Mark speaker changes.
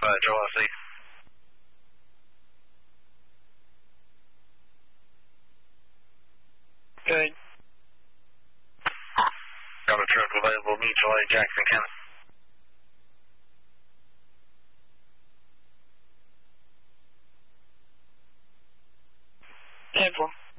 Speaker 1: Joe LC.
Speaker 2: Good.
Speaker 1: Got a truck available, mutual aid, Jackson County.
Speaker 2: Airborne.